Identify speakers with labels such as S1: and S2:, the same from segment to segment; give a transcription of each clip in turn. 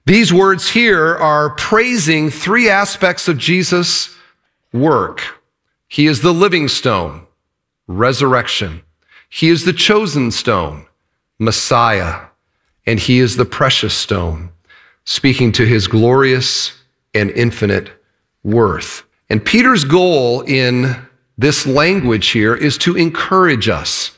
S1: These words here are praising three aspects of Jesus' work. He is the living stone, resurrection. He is the chosen stone, Messiah. And he is the precious stone, speaking to his glorious and infinite worth. And Peter's goal in this language here is to encourage us.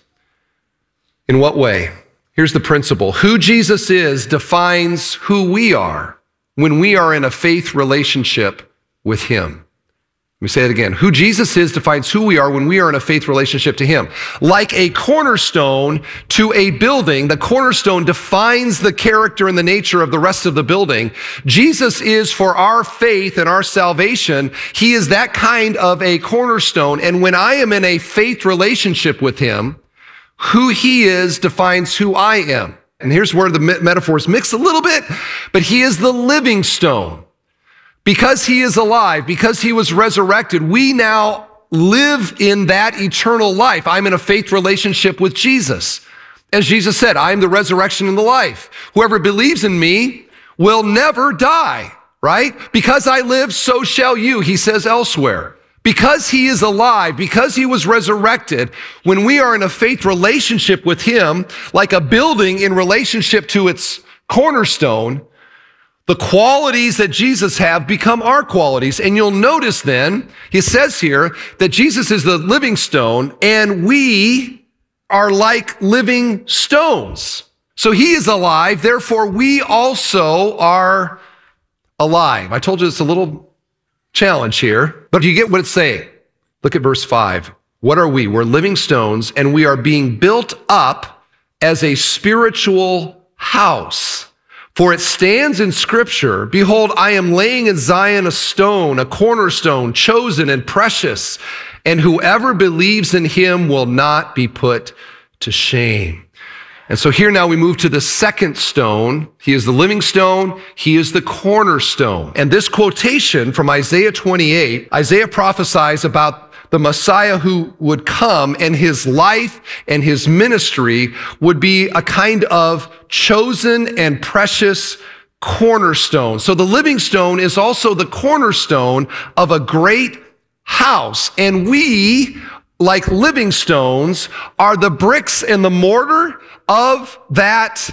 S1: In what way? Here's the principle. Who Jesus is defines who we are when we are in a faith relationship with him. Let me say it again. Who Jesus is defines who we are when we are in a faith relationship to him. Like a cornerstone to a building, the cornerstone defines the character and the nature of the rest of the building. Jesus is for our faith and our salvation. He is that kind of a cornerstone. And when I am in a faith relationship with him, who he is defines who I am. And here's where the metaphors mix a little bit, but he is the living stone. Because he is alive, because he was resurrected, we now live in that eternal life. I'm in a faith relationship with Jesus. As Jesus said, I am the resurrection and the life. Whoever believes in me will never die, right? Because I live, so shall you, he says elsewhere. Because he is alive, because he was resurrected, when we are in a faith relationship with him, like a building in relationship to its cornerstone, the qualities that Jesus have become our qualities. And you'll notice then, he says here that Jesus is the living stone and we are like living stones. So he is alive, therefore we also are alive. I told you it's a little challenge here, but you get what it's saying. Look at verse 5. What are we? We're living stones and we are being built up as a spiritual house. For it stands in Scripture, behold, I am laying in Zion a stone, a cornerstone, chosen and precious, and whoever believes in him will not be put to shame. And so here now we move to the second stone. He is the living stone. He is the cornerstone. And this quotation from Isaiah 28, Isaiah prophesies about the Messiah who would come, and his life and his ministry would be a kind of chosen and precious cornerstone. So the living stone is also the cornerstone of a great house. And we, like living stones, are the bricks and the mortar of that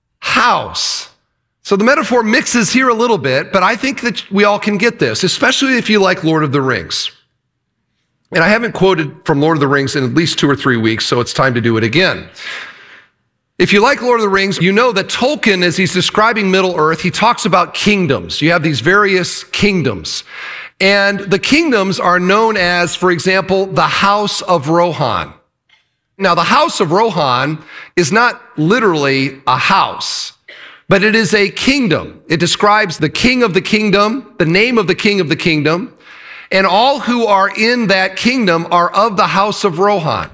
S1: house. So the metaphor mixes here a little bit, but I think that we all can get this, especially if you like Lord of the Rings. And I haven't quoted from Lord of the Rings in at least 2 or 3 weeks, so it's time to do it again. If you like Lord of the Rings, you know that Tolkien, as he's describing Middle-earth, he talks about kingdoms. You have these various kingdoms. And the kingdoms are known as, for example, the House of Rohan. Now, the House of Rohan is not literally a house, but it is a kingdom. It describes the king of the kingdom, the name of the king of the kingdom, and all who are in that kingdom are of the House of Rohan.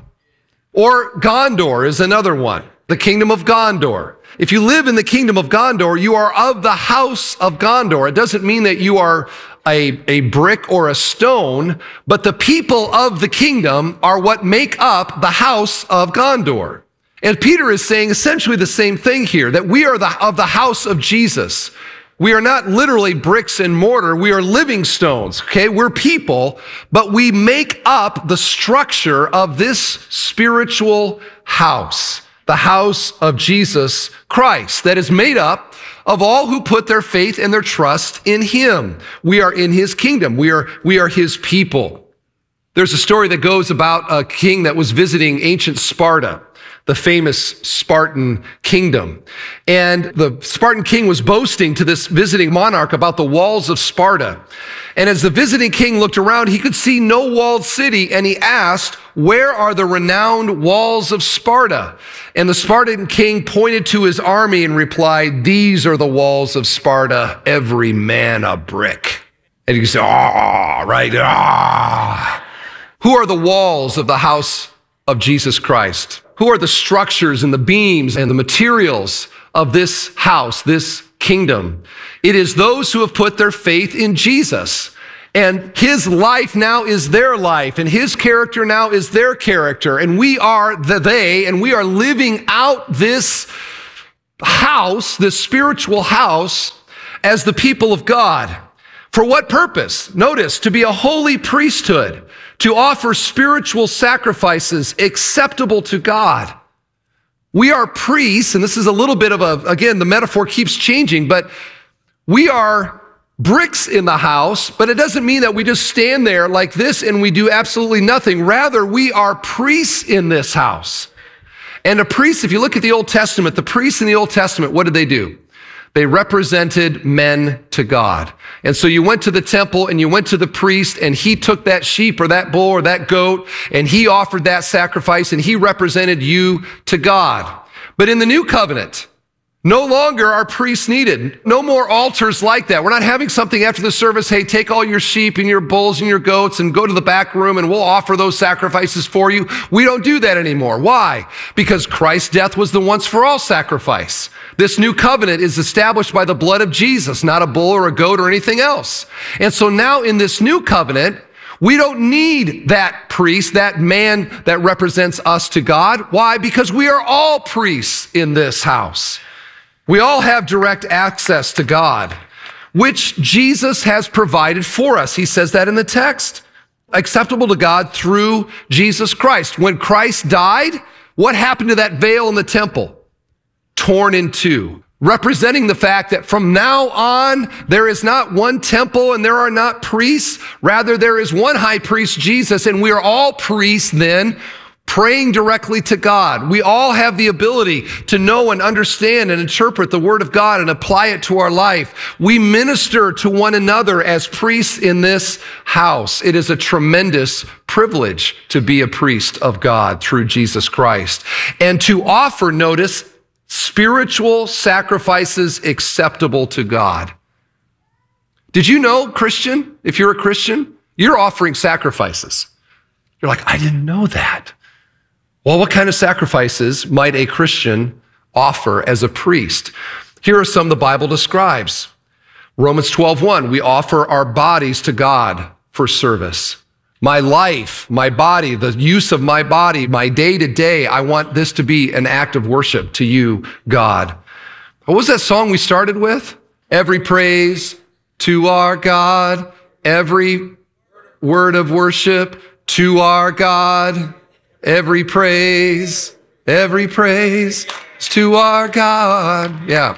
S1: Or Gondor is another one, the kingdom of Gondor. If you live in the kingdom of Gondor, you are of the House of Gondor. It doesn't mean that you are a brick or a stone, but the people of the kingdom are what make up the House of Gondor. And Peter is saying essentially the same thing here, that we are of the house of Jesus. We are not literally bricks and mortar. We are living stones, okay? We're people, but we make up the structure of this spiritual house, the house of Jesus Christ, that is made up of all who put their faith and their trust in him. We are in his kingdom. We are his people. There's a story that goes about a king that was visiting ancient Sparta, the famous Spartan kingdom. And the Spartan king was boasting to this visiting monarch about the walls of Sparta. And as the visiting king looked around, he could see no walled city, and he asked, "Where are the renowned walls of Sparta?" And the Spartan king pointed to his army and replied, "These are the walls of Sparta, every man a brick." And you say, right. Who are the walls of the house of Jesus Christ? Who are the structures and the beams and the materials of this house, this kingdom? It is those who have put their faith in Jesus. And his life now is their life, and his character now is their character. And we are they, and we are living out this house, this spiritual house, as the people of God. For what purpose? Notice, to be a holy priesthood, to offer spiritual sacrifices acceptable to God. We are priests, and this is a little bit of again, the metaphor keeps changing, but we are bricks in the house, but it doesn't mean that we just stand there like this and we do absolutely nothing. Rather, we are priests in this house. And a priest, if you look at the Old Testament, the priests in the Old Testament, what did they do? They represented men to God. And so you went to the temple and you went to the priest and he took that sheep or that bull or that goat and he offered that sacrifice and he represented you to God. But in the new covenant, no longer are priests needed. No more altars like that. We're not having something after the service. Hey, take all your sheep and your bulls and your goats and go to the back room and we'll offer those sacrifices for you. We don't do that anymore. Why? Because Christ's death was the once for all sacrifice. This new covenant is established by the blood of Jesus, not a bull or a goat or anything else. And so now in this new covenant, we don't need that priest, that man that represents us to God. Why? Because we are all priests in this house. We all have direct access to God, which Jesus has provided for us. He says that in the text. Acceptable to God through Jesus Christ. When Christ died, what happened to that veil in the temple? Torn in two, representing the fact that from now on, there is not one temple and there are not priests. Rather, there is one high priest, Jesus, and we are all priests then, praying directly to God. We all have the ability to know and understand and interpret the word of God and apply it to our life. We minister to one another as priests in this house. It is a tremendous privilege to be a priest of God through Jesus Christ and to offer, notice, spiritual sacrifices acceptable to God. Did you know, Christian, if you're a Christian, you're offering sacrifices? You're like, I didn't know that. Well, what kind of sacrifices might a Christian offer as a priest? Here are some the Bible describes. Romans 12:1, we offer our bodies to God for service. My life, my body, the use of my body, my day to day, I want this to be an act of worship to you, God. What was that song we started with? Every praise to our God, every word of worship to our God. Every praise is to our God. Yeah.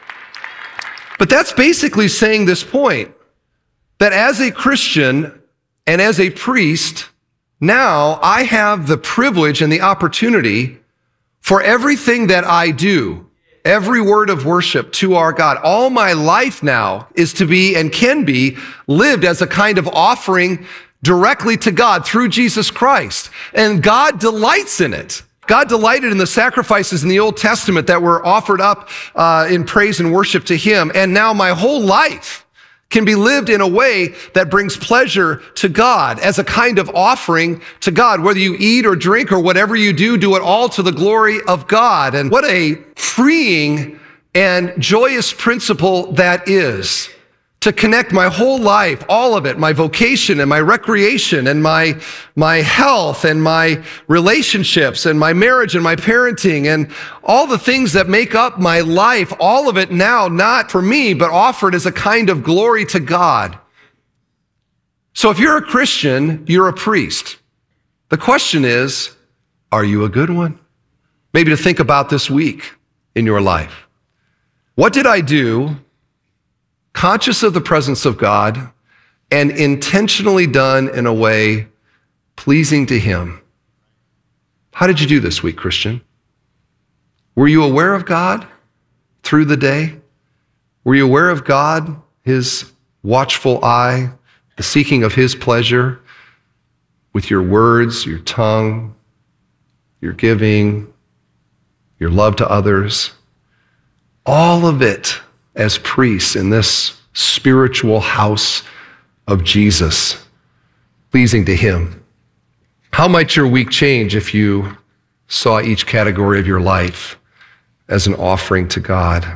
S1: But that's basically saying this point, that as a Christian and as a priest, now I have the privilege and the opportunity for everything that I do, every word of worship to our God. All my life now is to be and can be lived as a kind of offering directly to God through Jesus Christ. And God delights in it. God delighted in the sacrifices in the Old Testament that were offered up in praise and worship to him. And now my whole life can be lived in a way that brings pleasure to God as a kind of offering to God. Whether you eat or drink or whatever you do, do it all to the glory of God. And what a freeing and joyous principle that is. To connect my whole life, all of it, my vocation and my recreation and my health and my relationships and my marriage and my parenting and all the things that make up my life, all of it now, not for me, but offered as a kind of glory to God. So if you're a Christian, you're a priest. The question is, are you a good one? Maybe to think about this week in your life. What did I do conscious of the presence of God and intentionally done in a way pleasing to him? How did you do this week, Christian? Were you aware of God through the day? Were you aware of God, his watchful eye, the seeking of his pleasure with your words, your tongue, your giving, your love to others? All of it as priests in this spiritual house of Jesus, pleasing to him. How might your week change if you saw each category of your life as an offering to God?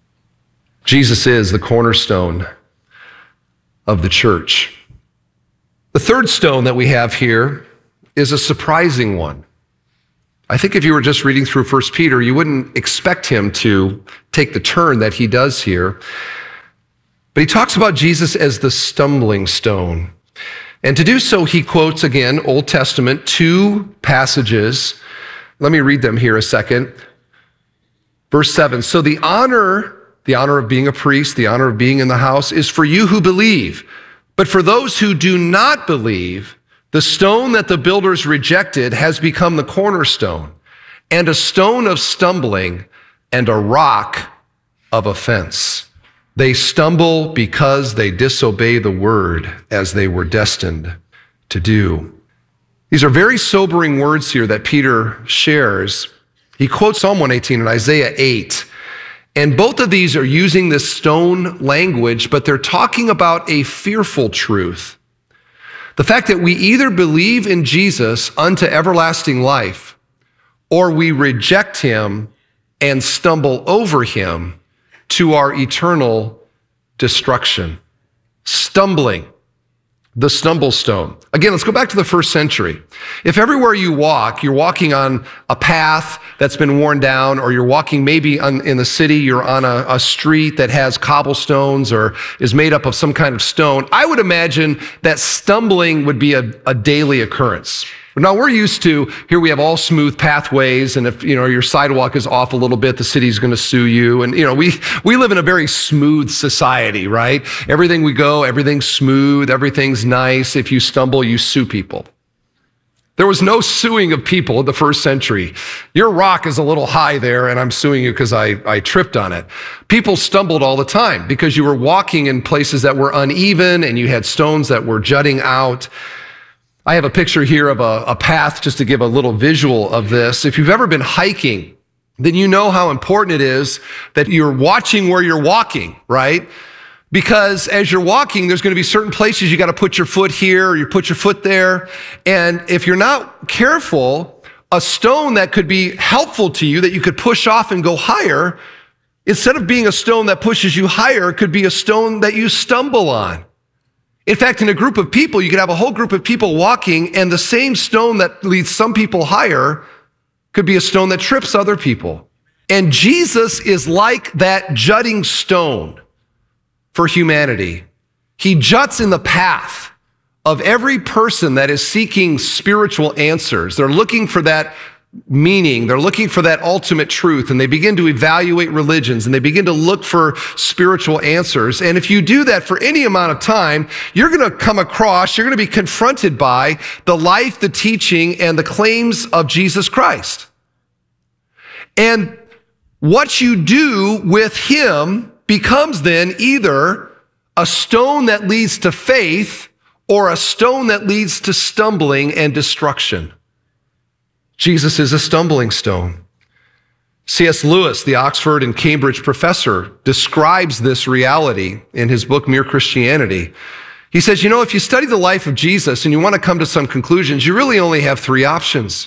S1: Jesus is the cornerstone of the church. The third stone that we have here is a surprising one. I think if you were just reading through 1 Peter, you wouldn't expect him to take the turn that he does here. But he talks about Jesus as the stumbling stone. And to do so, he quotes again, Old Testament, 2 passages. Let me read them here a second. Verse 7, so the honor of being a priest, the honor of being in the house is for you who believe. But for those who do not believe, the stone that the builders rejected has become the cornerstone, and a stone of stumbling and a rock of offense. They stumble because they disobey the word as they were destined to do. These are very sobering words here that Peter shares. He quotes Psalm 118 and Isaiah 8. And both of these are using this stone language, but they're talking about a fearful truth. The fact that we either believe in Jesus unto everlasting life, or we reject him and stumble over him to our eternal destruction. Stumbling, the stumble stone. Again, let's go back to the first century. If everywhere you walk, you're walking on a path that's been worn down, or you're walking maybe in the city, you're on a street that has cobblestones or is made up of some kind of stone, I would imagine that stumbling would be a daily occurrence. Now we're used to, here we have all smooth pathways, and if, your sidewalk is off a little bit, the city's going to sue you. And, we live in a very smooth society, right? Everything we go, everything's smooth, everything's nice. If you stumble, you sue people. There was no suing of people in the first century. Your rock is a little high there, and I'm suing you because I tripped on it. People stumbled all the time because you were walking in places that were uneven and you had stones that were jutting out. I have a picture here of a path just to give a little visual of this. If you've ever been hiking, then you know how important it is that you're watching where you're walking, right? Because as you're walking, there's going to be certain places you got to put your foot here, or you put your foot there. And if you're not careful, a stone that could be helpful to you, that you could push off and go higher, instead of being a stone that pushes you higher, could be a stone that you stumble on. In fact, in a group of people, you could have a whole group of people walking, and the same stone that leads some people higher could be a stone that trips other people. And Jesus is like that jutting stone for humanity. He juts in the path of every person that is seeking spiritual answers. They're looking for that meaning. They're looking for that ultimate truth, and they begin to evaluate religions, and they begin to look for spiritual answers. And if you do that for any amount of time, you're going to come across, you're going to be confronted by the life, the teaching, and the claims of Jesus Christ. And what you do with him becomes then either a stone that leads to faith or a stone that leads to stumbling and destruction. Jesus is a stumbling stone. C.S. Lewis, the Oxford and Cambridge professor, describes this reality in his book, Mere Christianity. He says, if you study the life of Jesus and you want to come to some conclusions, you really only have 3 options.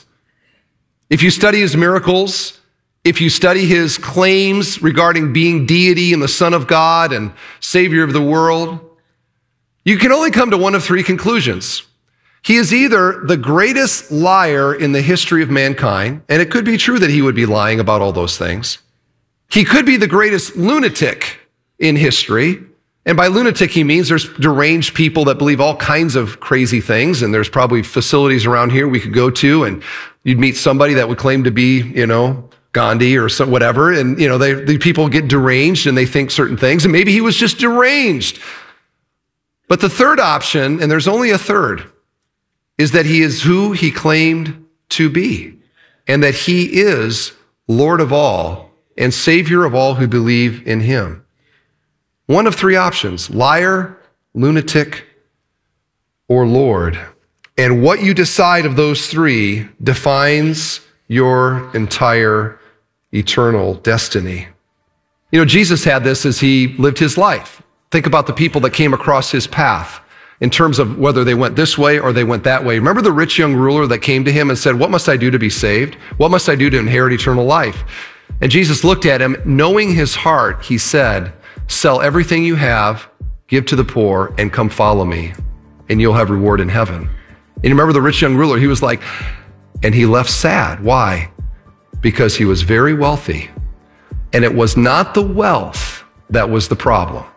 S1: If you study his miracles, if you study his claims regarding being deity and the Son of God and Savior of the world, you can only come to one of 3 conclusions. He is either the greatest liar in the history of mankind, and it could be true that he would be lying about all those things. He could be the greatest lunatic in history. And by lunatic, he means there's deranged people that believe all kinds of crazy things. And there's probably facilities around here we could go to, and you'd meet somebody that would claim to be, Gandhi or whatever. And, the people get deranged and they think certain things. And maybe he was just deranged. But the third option, and there's only a third, is that he is who he claimed to be, and that he is Lord of all and Savior of all who believe in him. One of 3 options: liar, lunatic, or Lord. And what you decide of those 3 defines your entire eternal destiny. Jesus had this as he lived his life. Think about the people that came across his path, in terms of whether they went this way or they went that way. Remember the rich young ruler that came to him and said, "What must I do to be saved? What must I do to inherit eternal life?" And Jesus looked at him, knowing his heart, he said, "Sell everything you have, give to the poor, and come follow me, and you'll have reward in heaven." And you remember the rich young ruler, he was like, and he left sad. Why? Because he was very wealthy. And it was not the wealth that was the problem.